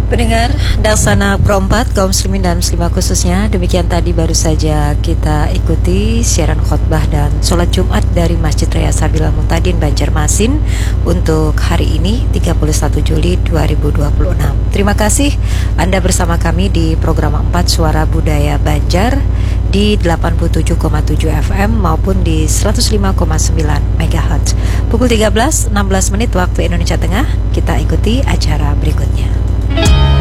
Pendengar Daksana Pro 4 kaum muslimin dan muslimah khususnya, demikian tadi baru saja kita ikuti siaran khotbah dan sholat Jumat dari Masjid Raya Sabilal Muhtadin Banjarmasin untuk hari ini 31 Juli 2026. Terima kasih Anda bersama kami di program 4 Suara Budaya Banjar di 87,7 FM maupun di 105,9 MHz. Pukul 13.16 waktu Indonesia Tengah, kita ikuti acara berikutnya.